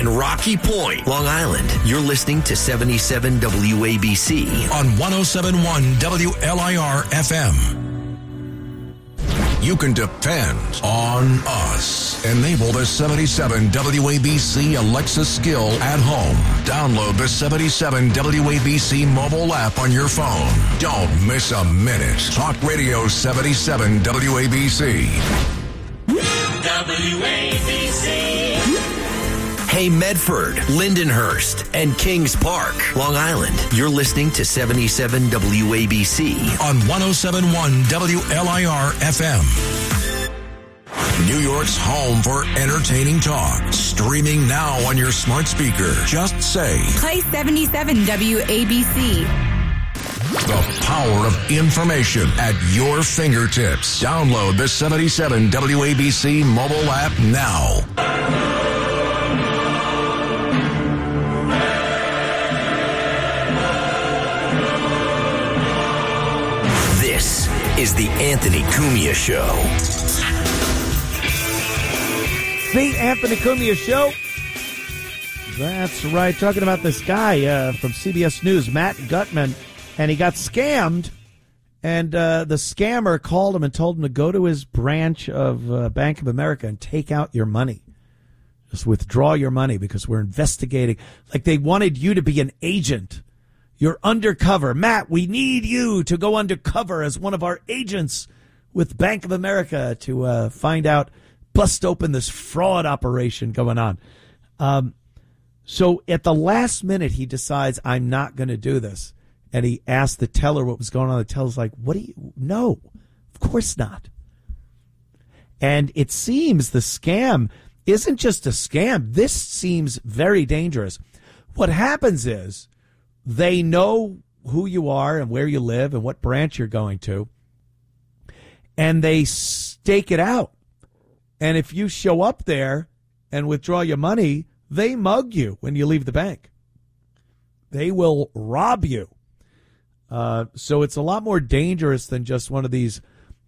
In Rocky Point, Long Island, you're listening to 77 WABC on 107.1 WLIR FM. You can depend on us. Enable the 77 WABC Alexa skill at home. Download the 77 WABC mobile app on your phone. Don't miss a minute. Talk Radio 77 WABC. WABC. Hey, Medford, Lindenhurst, and Kings Park, Long Island. You're listening to 77 WABC on 107.1 WLIR FM. New York's home for entertaining talk. Streaming now on your smart speaker. Just say, play 77 WABC. The power of information at your fingertips. Download the 77 WABC mobile app now. This is the Anthony Cumia Show. The Anthony Cumia Show. That's right. Talking about this guy from CBS News, Matt Gutman, and he got scammed. And the scammer called him and told him to go to his branch of Bank of America and take out your money. Just withdraw your money because we're investigating. Like they wanted you to be an agent. You're undercover. Matt, we need you to go undercover as one of our agents with Bank of America to find out, bust open this fraud operation going on. So at the last minute, he decides, I'm not going to do this. And he asked the teller what was going on. The teller's like, what do you? No, of course not. And it seems the scam isn't just a scam. This seems very dangerous. What happens is they know who you are and where you live and what branch you're going to, and they stake it out. And if you show up there and withdraw your money, they mug you when you leave the bank. They will rob you. So it's a lot more dangerous than just one of these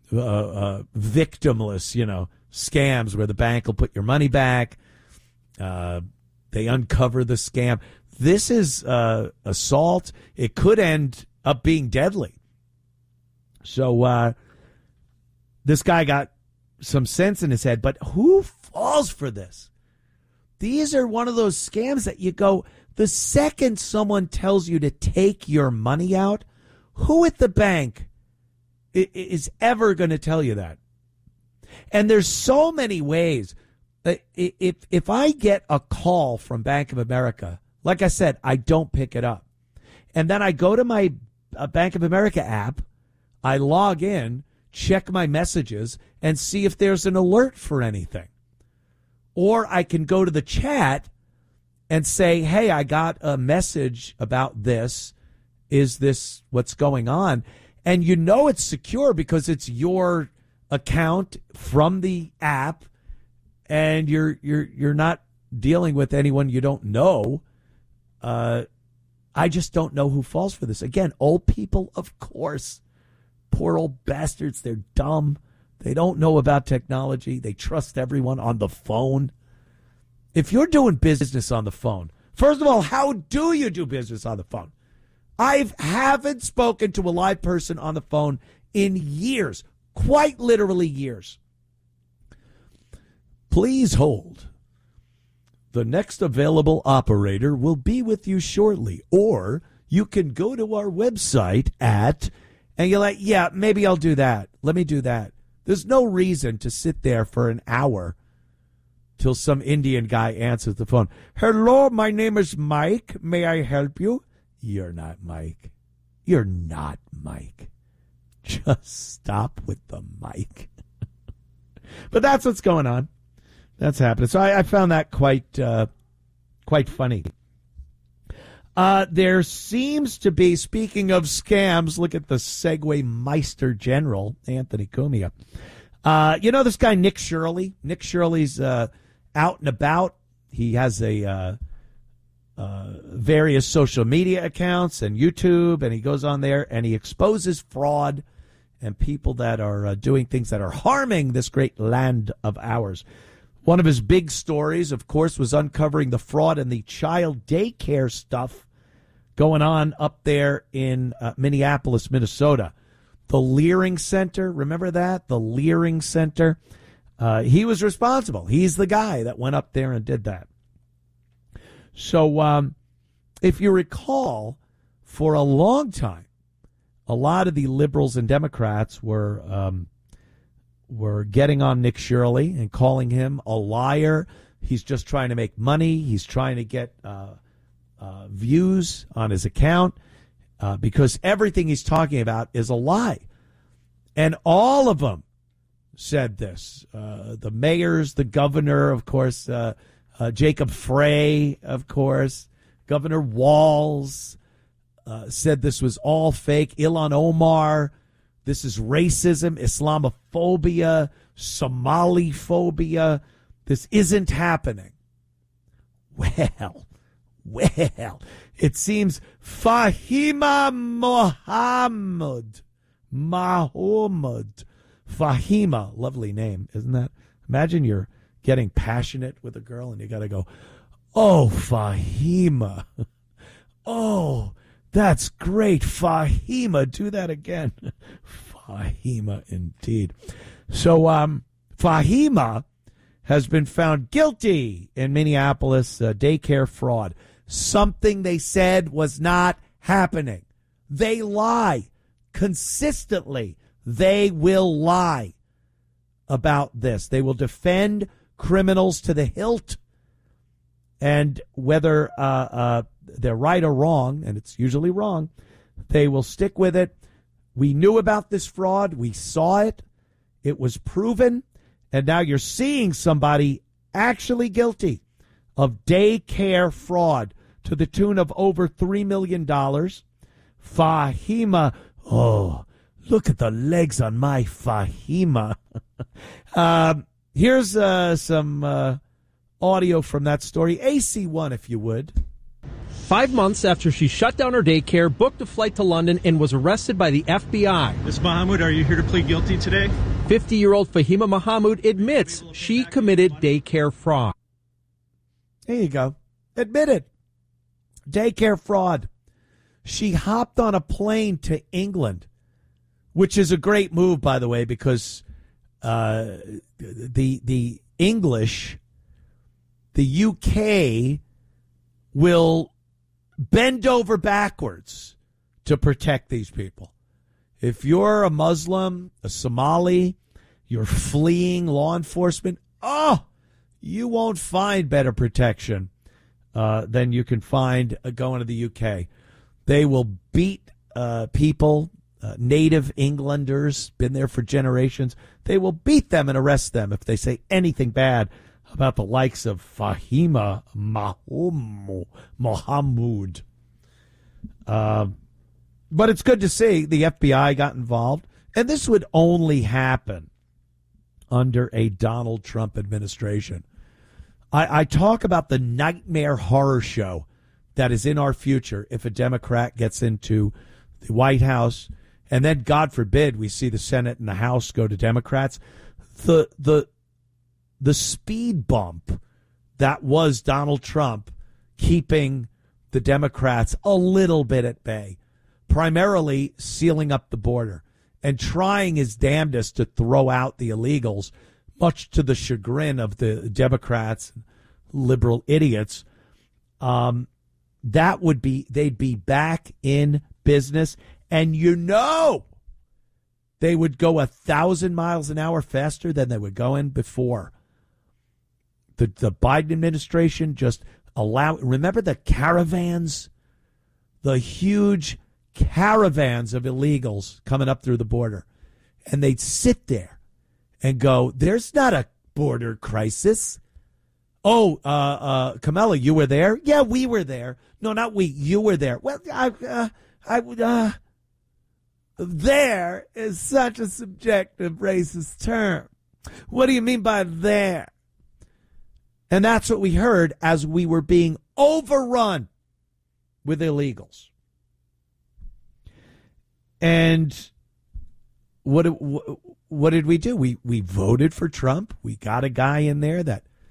victimless, scams where the bank will put your money back. They uncover the scam. This is assault. It could end up being deadly. So this guy got some sense in his head, but who falls for this? These are one of those scams that you go, the second someone tells you to take your money out, who at the bank is ever going to tell you that? And there's so many ways. If I get a call from Bank of America, like I said, I don't pick it up. And then I go to my Bank of America app, I log in, check my messages, and see if there's an alert for anything. Or I can go to the chat and say, hey, I got a message about this. Is this what's going on? And it's secure because it's your account from the app, and you're not dealing with anyone you don't know. I just don't know who falls for this. Again, old people, of course. Poor old bastards. They're dumb. They don't know about technology. They trust everyone on the phone. If you're doing business on the phone, first of all, how do you do business on the phone? I haven't spoken to a live person on the phone in years, quite literally years. Please hold. The next available operator will be with you shortly. Or you can go to our website and you're like, yeah, maybe I'll do that. Let me do that. There's no reason to sit there for an hour till some Indian guy answers the phone. Hello, my name is Mike. May I help you? You're not Mike. You're not Mike. Just stop with the mic. But that's what's going on. That's happening. So I found that quite funny. There seems to be, speaking of scams, look at the Segway Meister General, Anthony Cumia. This guy, Nick Shirley? Nick Shirley's out and about. He has various social media accounts and YouTube, and he goes on there and he exposes fraud and people that are doing things that are harming this great land of ours. One of his big stories, of course, was uncovering the fraud in the child daycare stuff going on up there in Minneapolis, Minnesota. The Leering Center, remember that? The Leering Center. He was responsible. He's the guy that went up there and did that. So if you recall, for a long time, a lot of the liberals and Democrats were getting on Nick Shirley and calling him a liar. He's just trying to make money. He's trying to get views on his account because everything he's talking about is a lie. And all of them said this. The mayors, the governor, of course, Jacob Frey, of course, Governor Walz said this was all fake. Ilhan Omar, this is racism, Islamophobia, Somali phobia. This isn't happening. Well, it seems Fahima Mahmoud, Fahima, lovely name, isn't that? Imagine you're getting passionate with a girl and you got to go, oh, Fahima. Oh, that's great, Fahima. Do that again. Fahima, indeed. So Fahima has been found guilty in Minneapolis daycare fraud. Something they said was not happening. They lie consistently. They will lie about this. They will defend criminals to the hilt. And whether they're right or wrong, and it's usually wrong, they will stick with it. We knew about this fraud. We saw it. It was proven. And now you're seeing somebody actually guilty of daycare fraud to the tune of over $3 million. Fahima. Oh, look at the legs on my Fahima. Here's some audio from that story. AC1, if you would. 5 months after she shut down her daycare, booked a flight to London, and was arrested by the FBI. Ms. Mahmoud, are you here to plead guilty today? 50-year-old Fahima Mahmoud admits she committed daycare fraud. There you go. Admitted. Daycare fraud. She hopped on a plane to England, which is a great move, by the way, because the English, the UK, will bend over backwards to protect these people. If you're a Muslim, a Somali, you're fleeing law enforcement, you won't find better protection than you can find going to the UK. They will beat people, native Englanders, been there for generations. They will beat them and arrest them if they say anything bad about the likes of Fahima Mahmoud. But it's good to see the FBI got involved. And this would only happen under a Donald Trump administration. I talk about the nightmare horror show that is in our future if a Democrat gets into the White House, and then, God forbid, we see the Senate and the House go to Democrats. The speed bump that was Donald Trump keeping the Democrats a little bit at bay, primarily sealing up the border and trying his damnedest to throw out the illegals, much to the chagrin of the Democrats, liberal idiots. That would be, they'd be back in business, and they would go 1,000 miles an hour faster than they were going before. The Biden administration just remember the caravans, the huge caravans of illegals coming up through the border, and they'd sit there and go, there's not a border crisis. Oh, Kamala, you were there? Yeah, we were there. No, not we. You were there. Well, there is such a subjective racist term. What do you mean by there? And that's what we heard as we were being overrun with illegals. And what did we do? We voted for Trump. We got a guy in there that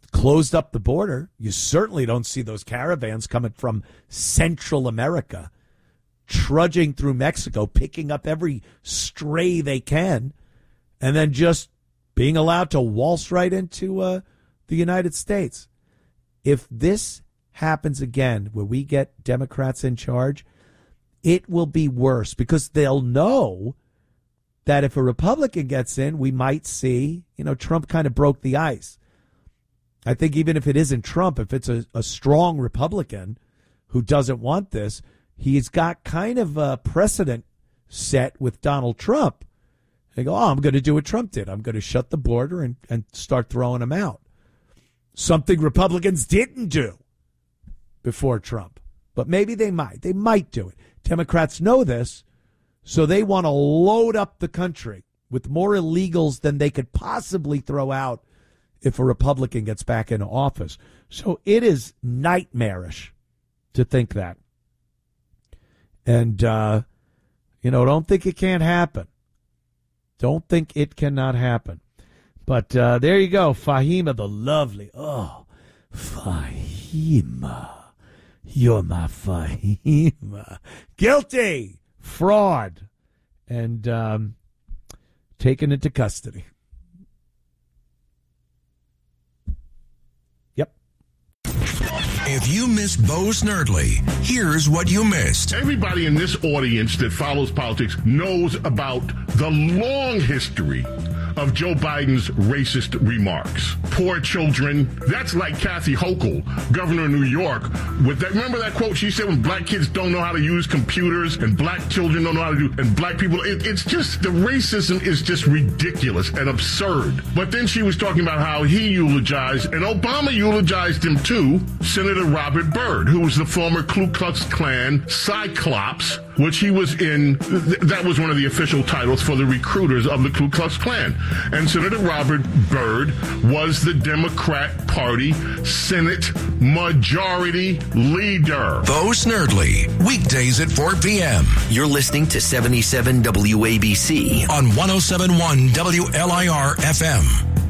closed up the border. You certainly don't see those caravans coming from Central America, trudging through Mexico, picking up every stray they can, and then just being allowed to waltz right into the United States. If this happens again, where we get Democrats in charge, it will be worse, because they'll know that if a Republican gets in, we might see, Trump kind of broke the ice. I think even if it isn't Trump, if it's a strong Republican who doesn't want this, he's got kind of a precedent set with Donald Trump. They go, I'm going to do what Trump did. I'm going to shut the border and start throwing them out. Something Republicans didn't do before Trump. But maybe they might. They might do it. Democrats know this, so they want to load up the country with more illegals than they could possibly throw out if a Republican gets back in office. So it is nightmarish to think that. And, don't think it can't happen. Don't think it cannot happen. But there you go. Fahima, the lovely. Oh, Fahima. You're my Fahima. Guilty. Fraud. And taken into custody. Yep. If you missed Bo Snerdley, here's what you missed. Everybody in this audience that follows politics knows about the long history of Joe Biden's racist remarks. Poor children. That's like Kathy Hochul, governor of New York. With that, remember that quote she said, when black kids don't know how to use computers and black children don't know how to do, and black people, it's just, the racism is just ridiculous and absurd. But then she was talking about how he eulogized, and Obama eulogized him too, Senator Robert Byrd, who was the former Ku Klux Klan Cyclops, which he was in. That was one of the official titles for the recruiters of the Ku Klux Klan. And Senator Robert Byrd was the Democrat Party Senate Majority Leader. Bo Snerdley, weekdays at 4 p.m. You're listening to 77 WABC on 107.1 WLIR FM.